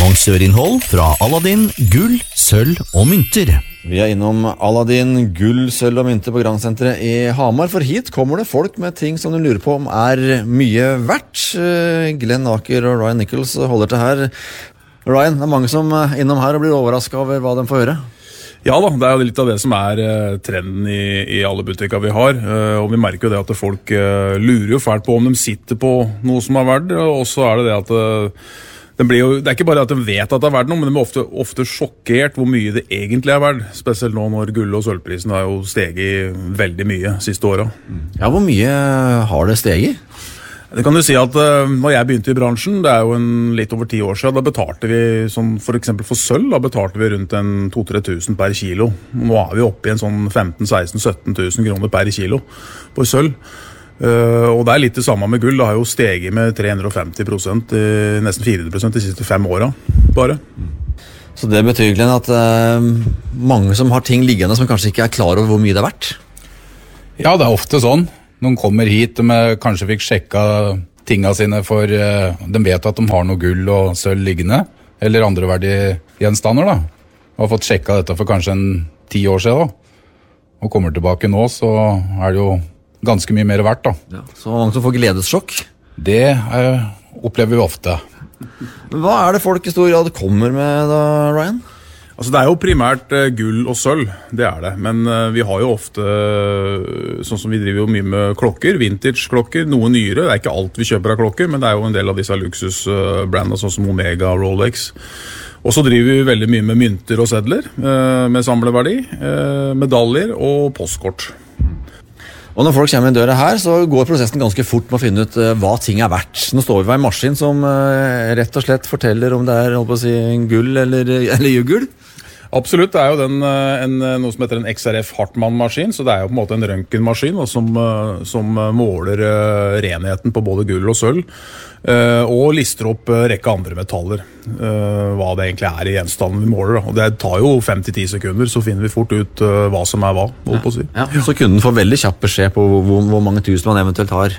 Annonsørinnhold fra Aladdin, gull, sølv og mynter. Vi innom Aladdin, gull, sølv og mynter på Grand-senteret i Hamar, for hit kommer det folk med ting som de lurer på om mye verdt. Glenn Aker og Ryan Nichols holder til her. Ryan, det mange som innom her og blir overrasket over hva de får høre. Ja da, det jo litt av det som trenden i alle butikker vi har, og vi merker jo det at folk lurer jo fælt på om de sitter på noe som verdt, og så det det at det ikke bare at de vet at det verdt noe, men de ofte sjokkert hvor mye det egentlig verdt, spesielt nå når gull- og sølvprisen har jo steget veldig mye siste året. Ja, hvor mye har det steget? Det kan du si at når jeg begynte i bransjen, det jo litt over 10 år siden, da betalte vi, som for eksempel for sølv, da betalte vi rundt 2-3 tusen per kilo. Nå vi oppe i en sånn 15-16-17 tusen kroner per kilo på sølv. Og det litt det samme med gull, det har jo steget med 350%, nesten 400% de siste 5 årene bare. Så det betyr egentlig at mange som har ting liggende som kanskje ikke klar over hvor mye det verdt? Ja, det ofte sånn. Noen kommer hit, de kanskje fikk sjekka tingene sine for de vet at de har noe gull og sølv liggende, eller andre verdigjenstander da. Og har fått sjekka dette for kanskje 10 år siden da. Og kommer tilbake nå, så det jo ganske mye mer verdt da. Ja, så mange som får gledessjokk? Det opplever vi ofte. Men hva det folk i stor grad kommer med da, Ryan? Altså det jo primært gull og sølv, det det. Men vi har jo ofte, sånn som vi driver jo mye med klokker, vintage-klokker, noe nyere. Det ikke alt vi kjøper av klokker, men det jo en del av disse luksusbrandene, sånn som Omega og Rolex. Og så driver vi veldig mye med mynter og sedler, med samleverdi, medaljer og postkort. Og når folk kommer inn døra her, så går prosessen ganske fort med å finne ut hva ting verdt. Nå står vi ved en maskin som rett og slett forteller om det holdt på å si, gull eller jugull. Absolutt, det jo noe som heter en XRF Hartmann-maskin, så det jo på en måte en røntgenmaskin som måler renheten på både gull og sølv, og lister opp rekke andre metaller, hva det egentlig i gjenstanden vi måler. Og det tar jo 5-10 sekunder, så finner vi fort ut hva som hva, holdt på å si. Ja, så kunden får veldig kjapp beskjed på hvor mange tusen man eventuelt har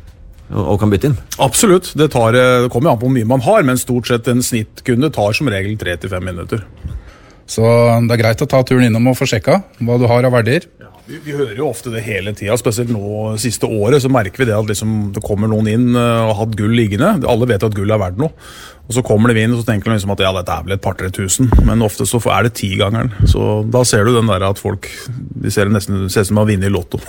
og kan bytte inn? Absolutt, det kommer jo an på hvor mye man har, men stort sett en snittkunde tar som regel 3-5 minutter. Så det greit å ta turen innom og få sjekka hva du har av verdier. Ja, vi hører jo ofte det hele tiden, spesielt nå siste året, så merker vi det at liksom, det kommer noen inn og har hatt gull liggende. Alle vet at gull verdt noe. Og så kommer de inn og så tenker de liksom at ja, dette vel et par-tre tusen, men ofte så det 10-gangeren. Så da ser du den der at folk, de ser det nesten ser som de har vunnet i lotto.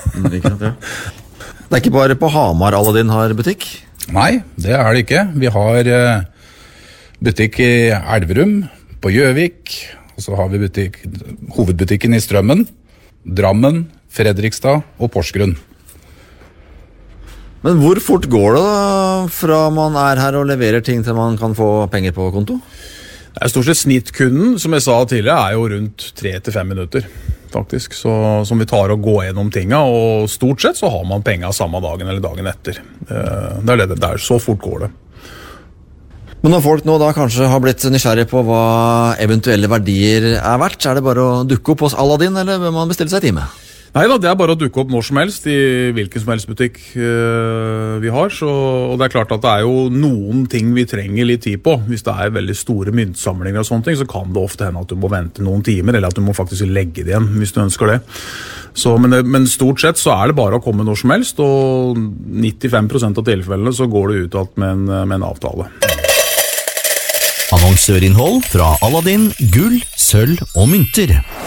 Det ikke bare på Hamar Aladdin har butikk? Nei, det det ikke. Vi har butikk i Elverum, på Gjøvik, og så har vi hovedbutikken i Strømmen, Drammen, Fredrikstad og Porsgrunn. Men hvor fort går det da fra man her og leverer ting til man kan få penger på konto? Det stort sett snittkunden, som jeg sa tidligere, jo rundt 3-5 minutter, faktisk. Så som vi tar og går gjennom tingene, og stort sett så har man penger samme dagen eller dagen etter. Det så fort går det. Men når folk nå da kanskje har blitt nysgjerrig på hva eventuelle verdier verdt, det bare å dukke opp hos Aladdin, eller bør man bestille seg time? Neida, det bare å dukke opp når som helst i hvilken som helst butikk vi har. Og det klart at det jo noen ting vi trenger litt tid på. Hvis det veldig store myntsamlinger og sånne ting, så kan det ofte hende at du må vente noen timer, eller at du må faktisk legge det igjen hvis du ønsker det. Så, men stort sett så det bare å komme når som helst, og 95% av tilfellene så går det ut med en avtale. Annonsørinnhold fra Aladdin, gull, sølv og mynter.